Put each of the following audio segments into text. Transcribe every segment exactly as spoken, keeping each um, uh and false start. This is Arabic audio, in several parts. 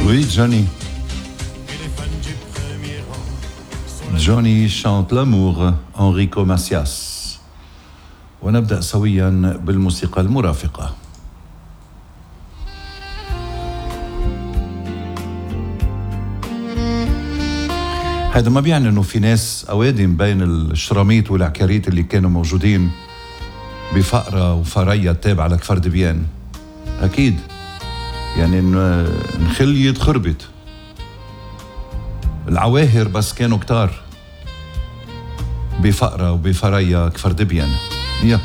Oui, Johnny. جوني chante l'amour, Enrico Macias. ونبدأ سويا بالموسيقى المرافقة. هذا ما بيعني انه في ناس اوادم بين الشراميط والعكاريت اللي كانوا موجودين بفقرة وفرية التابعة لكفر دبيان. اكيد يعني نخليت خربت العواهر، بس كانوا كتار بفقرة وبفرية كفر دبيان. يا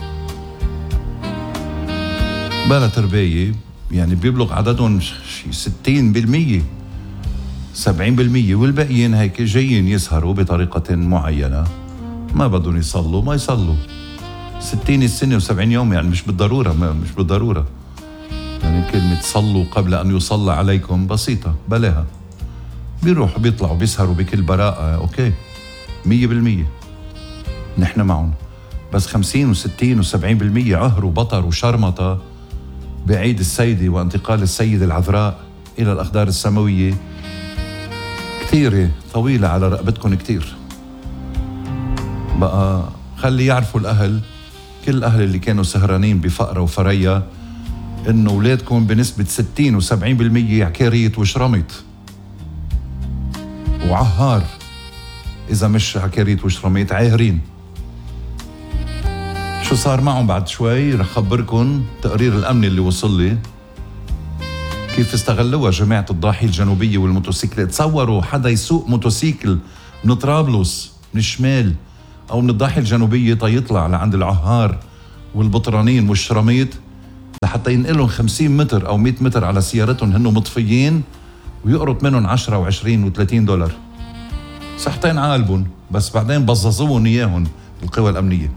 بلا تربية يعني بيبلغ عددهم شي ستين بالمية سبعين بالمية، والباقيين هيك جايين يسهروا بطريقة معينة، ما بدهم يصلوا ما يصلوا. ستين السنة وسبعين يوم يعني مش بالضرورة، ما مش بالضرورة يعني كلمة صلوا قبل أن يصلى عليكم بسيطة بلاها. بيروحوا بيطلعوا بيسهروا بكل براءة، أوكي مية بالمية نحن معهم. بس خمسين وستين وسبعين بالمية عهر وبطر وشرمطة بعيد السيدة وانتقال السيدة العذراء إلى الأقدار السماوية كثيرة طويلة على رقبتكم كثير. بقى خلي يعرفوا الأهل، كل الأهل اللي كانوا سهرانين بفقرة وفرية، إنه أولادكم بنسبة ستين وسبعين بالمية عكاريت وشرمط وعهار، إذا مش عكاريت وشرميط عاهرين. شو صار معهم بعد شوي رح خبركن تقرير الأمن اللي وصل لي كيف استغلوها جماعة الضاحية الجنوبية والموتوسيكل. تصوروا حدا يسوق موتوسيكل من طرابلس من الشمال أو من الضاحية الجنوبية تيطلع لعند العهار والبطرانين والشرميط لحتى ينقلهم خمسين متر أو مئة متر على سيارتهم هنو مطفيين، ويقرط منهم عشرة وعشرين وثلاثين دولار. صحتين عالبون، بس بعدين بززوهم إياهم القوى الأمنية.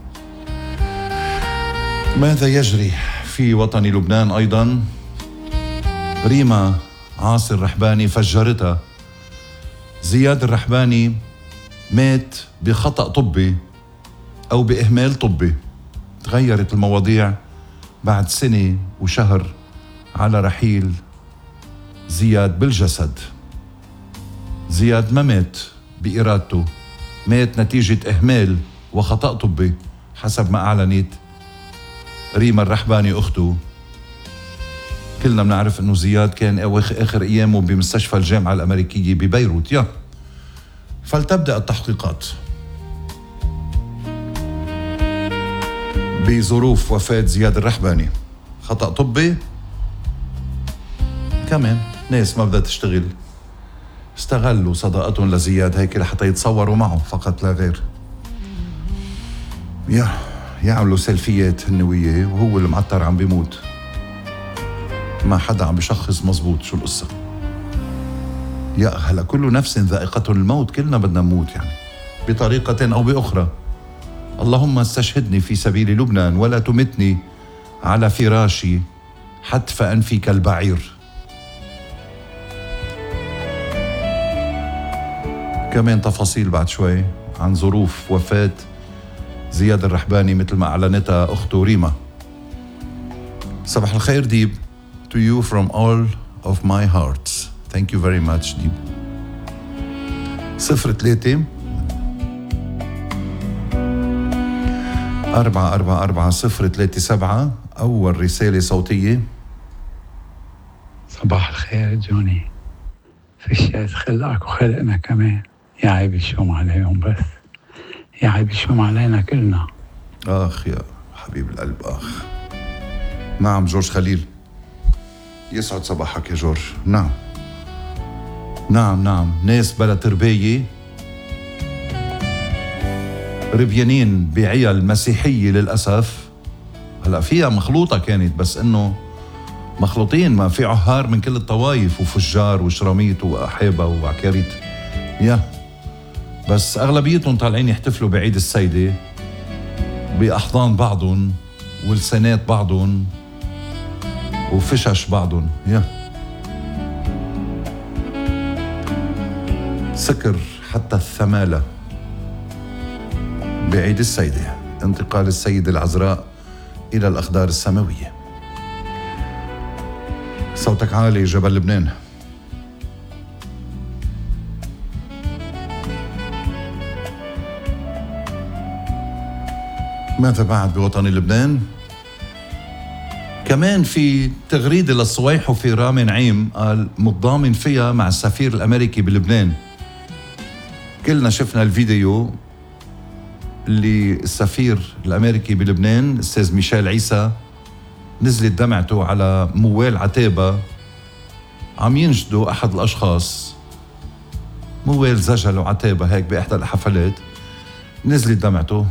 ماذا يجري في وطن لبنان أيضا؟ ريما عاصي الرحباني فجرتها. زياد الرحباني مات بخطأ طبي أو بإهمال طبي. تغيرت المواضيع بعد سنة وشهر على رحيل زياد بالجسد. زياد ما مات بإرادته، مات نتيجة إهمال وخطأ طبي حسب ما أعلنت ريما الرحباني أخته. كلنا بنعرف أنه زياد كان آخر أيامه بمستشفى الجامعة الأمريكية ببيروت. يا فلتبدأ التحقيقات بظروف وفاة زياد الرحباني. خطأ طبي، كمان ناس ما بدها تشتغل استغلوا صداقتهم لزياد هيك لحتى يتصوروا معه فقط لا غير. يا يعملوا سيلفيات هنوية وهو المعطر عم بيموت، ما حدا عم بيشخص مزبوط شو القصة. يا هلا كل نفس ذائقة الموت، كلنا بدنا نموت يعني بطريقة أو بأخرى. اللهم استشهدني في سبيل لبنان ولا تمتني على فراشي حتف أنفي كالبعير. كمان تفاصيل بعد شوي عن ظروف وفاة زياد الرحباني مثل ما أعلنتها أخته ريما. صباح الخير ديب. To you from all of my hearts. Thank you very much ديب. صفر ثلاثة أربعة أربعة أربعة صفر ثلاثة سبعة. أول رسالة صوتية. صباح الخير جوني. فيش خلقك وخلقنا كمان، يا عيب الشوم عليهم، بس يا عيب الشوم علينا كلنا. آخ يا حبيب القلب آخ. نعم جورج خليل، يسعد صباحك يا جورج. نعم نعم نعم ناس بلا تربية، ربيانين بعيال مسيحية للأسف. هلأ فيها مخلوطة كانت، بس إنه مخلوطين، ما في عهار من كل الطوائف وفجار وشراميط وأحيبة وعكاريت. يا بس أغلبيتهم طالعين يحتفلوا بعيد السيدة بأحضان بعضهم ولسانات بعضهم وفشش بعضهم. يا سكر حتى الثمالة بعيد السيدة، انتقال السيدة العذراء إلى الأقدار السماوية. صوتك عالي جبل لبنان. ماذا بعد بوطن لبنان؟ كمان في تغريدة للصويحفي رامي نعيم قال متضامن فيها مع السفير الأمريكي بلبنان. كلنا شفنا الفيديو اللي السفير الأمريكي بلبنان أستاذ ميشيل عيسى نزلت دمعته على موال عتابة عم ينجدوا أحد الأشخاص، موال زجل عتابة هيك بإحدى الحفلات، نزلت دمعته.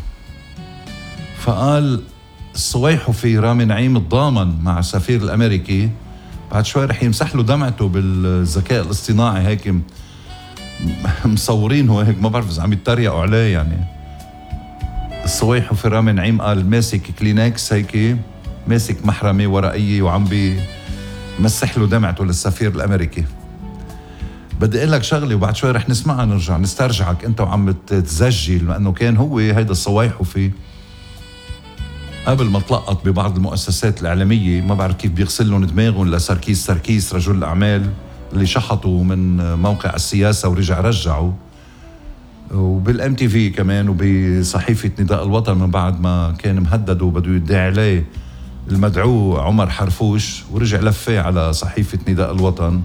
فقال الصويحفي رامي نعيم تضامن مع السفير الأمريكي، بعد شوي رح يمسح له دمعته بالذكاء الاصطناعي هيك مصورينه هيك، ما بعرف إذا عم يتريقوا عليه يعني. الصويحفي رامي نعيم قال ماسك كلينكس هيك، ماسك محرمة ورقية وعم بيمسح له دمعته للسفير الأمريكي. بدي اقول لك شغله وبعد شوي رح نسمعها نرجع نسترجعك انت وعم تسجل، لانه كان هو هيدا الصويحفي قبل ما تلقط ببعض المؤسسات الاعلاميه، ما بعرف كيف بيغسل لهم دماغهم لسركيس سركيس رجل الاعمال اللي شحطوا من موقع السياسه ورجع رجعوا، وبالام تي في كمان وبصحيفه نداء الوطن من بعد ما كان مهدد وبده يدعي عليه المدعو عمر حرفوش ورجع لفاه على صحيفه نداء الوطن.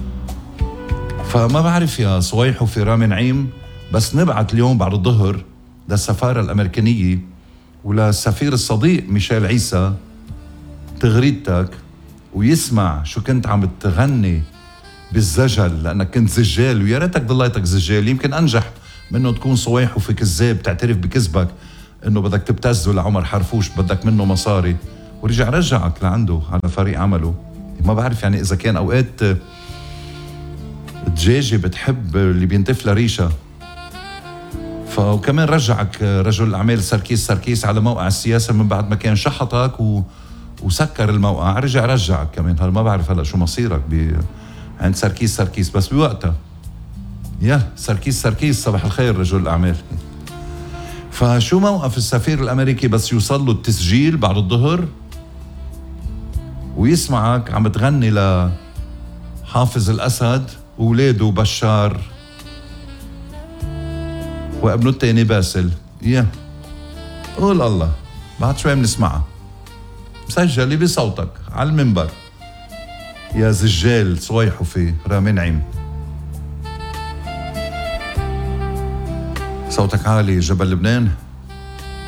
فما بعرف يا صويحفي رامي نعيم، بس نبعت اليوم بعد الظهر للسفارة الأمريكانية وللسفير الصديق ميشيل عيسى تغريدتك ويسمع شو كنت عم تغني بالزجل، لأنك كنت زجال ويا ريتك ضليتك زجال، يمكن أنجح منه تكون صويحفي كذاب تعترف بكذبك إنه بدك تبتزه لعمر حرفوش بدك منه مصاري، ورجع رجعك لعنده على فريق عمله. ما بعرف يعني إذا كان أوقات دجاجة بتحب اللي بينتف لها ريشة. فكمان رجعك رجل الأعمال سركيس سركيس على موقع السياسة من بعد ما كان شحطك و... وسكر الموقع، رجع رجعك كمان. هلا ما بعرف هلا شو مصيرك ب... عند سركيس سركيس، بس بوقتها يا سركيس سركيس صباح الخير رجل الأعمال. فشو موقف السفير الأمريكي بس يوصل له التسجيل بعد الظهر ويسمعك عم تغني لحافظ الأسد وولاده بشار وابنه التاني باسل؟ يا قول الله بعد شوي بنسمعها مسجلة بصوتك على المنبر يا زجال صويحفي رامي نعيم. صوتك عالي جبل لبنان.